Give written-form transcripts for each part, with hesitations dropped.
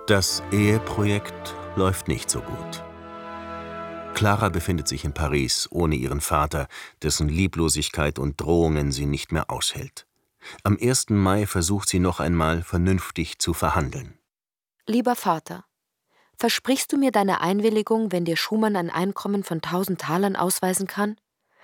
Das Eheprojekt läuft nicht so gut. Clara befindet sich in Paris ohne ihren Vater, dessen Lieblosigkeit und Drohungen sie nicht mehr aushält. Am 1. Mai versucht sie noch einmal, vernünftig zu verhandeln. Lieber Vater, versprichst du mir deine Einwilligung, wenn dir Schumann ein Einkommen von 1000 Talern ausweisen kann?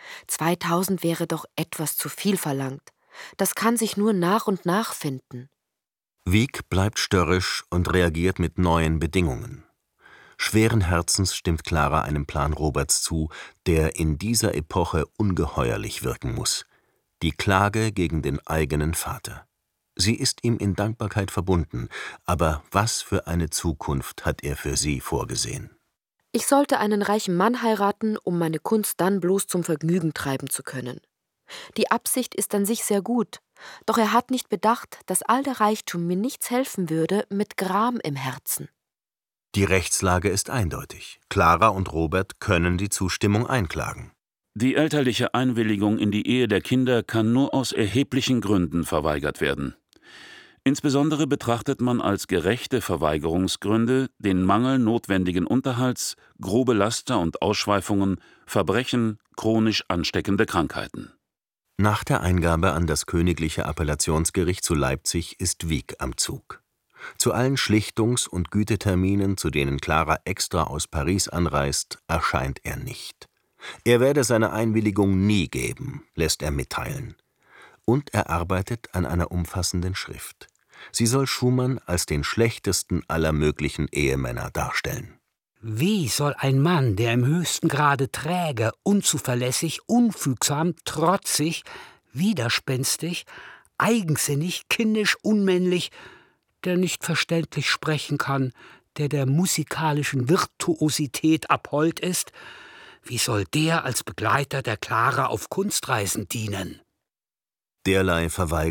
2000 wäre doch etwas zu viel verlangt. Das kann sich nur nach und nach finden. Wieck bleibt störrisch und reagiert mit neuen Bedingungen. Schweren Herzens stimmt Clara einem Plan Roberts zu, der in dieser Epoche ungeheuerlich wirken muss: die Klage gegen den eigenen Vater. Sie ist ihm in Dankbarkeit verbunden, aber was für eine Zukunft hat er für sie vorgesehen? Ich sollte einen reichen Mann heiraten, um meine Kunst dann bloß zum Vergnügen treiben zu können. Die Absicht ist an sich sehr gut, doch er hat nicht bedacht, dass all der Reichtum mir nichts helfen würde mit Gram im Herzen. Die Rechtslage ist eindeutig. Clara und Robert können die Zustimmung einklagen. Die elterliche Einwilligung in die Ehe der Kinder kann nur aus erheblichen Gründen verweigert werden. Insbesondere betrachtet man als gerechte Verweigerungsgründe den Mangel notwendigen Unterhalts, grobe Laster und Ausschweifungen, Verbrechen, chronisch ansteckende Krankheiten. Nach der Eingabe an das Königliche Appellationsgericht zu Leipzig ist Wieck am Zug. Zu allen Schlichtungs- und Güteterminen, zu denen Clara extra aus Paris anreist, erscheint er nicht. Er werde seine Einwilligung nie geben, lässt er mitteilen. Und er arbeitet an einer umfassenden Schrift. Sie soll Schumann als den schlechtesten aller möglichen Ehemänner darstellen. Wie soll ein Mann, der im höchsten Grade träge, unzuverlässig, unfügsam, trotzig, widerspenstig, eigensinnig, kindisch, unmännlich, der nicht verständlich sprechen kann, der musikalischen Virtuosität abhold ist, wie soll der als Begleiter der Clara auf Kunstreisen dienen? Derlei Verweigerung